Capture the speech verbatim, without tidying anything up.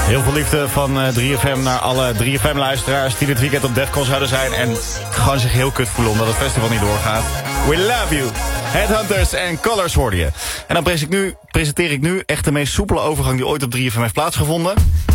Heel veel liefde van uh, drie F M naar alle drie F M-luisteraars die dit weekend op Defcon zouden zijn en gewoon zich heel kut voelen omdat het festival niet doorgaat. We love you. Headhunters en Colors hoorde je. En dan presenteer ik, nu, presenteer ik nu echt de meest soepele overgang die ooit op drie F M heeft plaatsgevonden.